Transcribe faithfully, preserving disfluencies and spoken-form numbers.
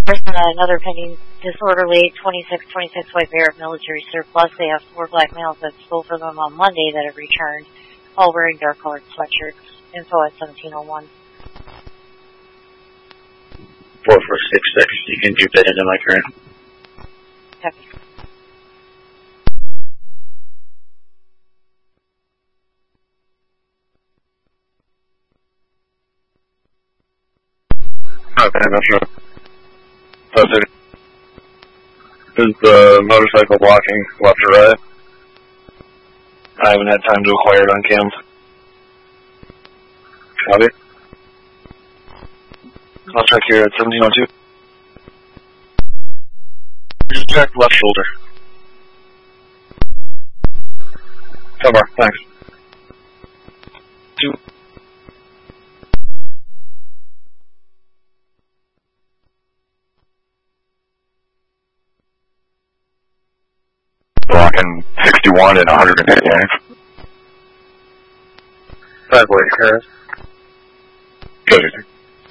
There's another pending disorderly twenty-six twenty-six white bear military surplus. They have four black males that stole from them on Monday that have returned, all wearing dark colored sweatshirts. Info at seventeen oh one. four four six six, you can do that into my current. Copy. Okay, I'm not sure. That's it. Is the motorcycle blocking left or right? I haven't had time to acquire it on cams. Copy. I'll check here at seventeen oh two. Just check left shoulder. Cover, thanks. Two. Blocking sixty-one and one hundred fifty-nine. Five way, Harris. Good.